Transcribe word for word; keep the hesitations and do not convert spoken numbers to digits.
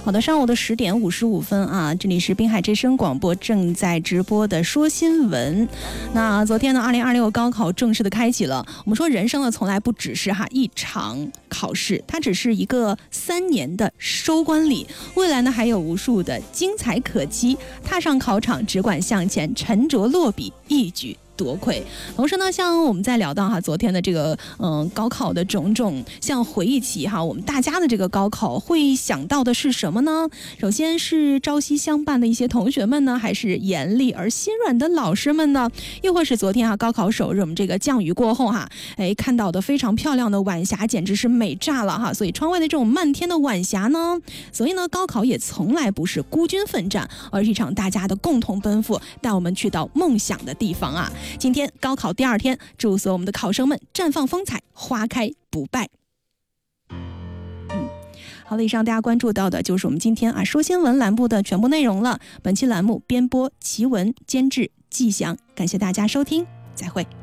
好的，上午的十点五十五分啊，这里是滨海之声广播正在直播的说新闻。那昨天呢，二零二六高考正式的开启了。我们说人生呢，从来不只是哈一场考试，它只是一个三年的收官礼。未来呢，还有无数的精彩可期。踏上考场，只管向前，沉着落笔，一举夺魁。同时呢，像我们在聊到哈昨天的这个嗯高考的种种，像回忆起哈我们大家的这个高考，会想到的是什么呢？首先是朝夕相伴的一些同学们呢，还是严厉而心软的老师们呢？又或是昨天哈高考首日我们这个降雨过后哈，哎看到的非常漂亮的晚霞，简直是美炸了哈！所以窗外的这种漫天的晚霞呢，所以呢高考也从来不是孤军奋战，而是一场大家的共同奔赴，带我们去到梦想的地方啊！今天高考第二天，祝所有我们的考生们绽放风采，花开不败。嗯，好了，以上大家关注到的就是我们今天啊说新闻栏目的全部内容了。本期栏目编播齐文，监制季翔，感谢大家收听，再会。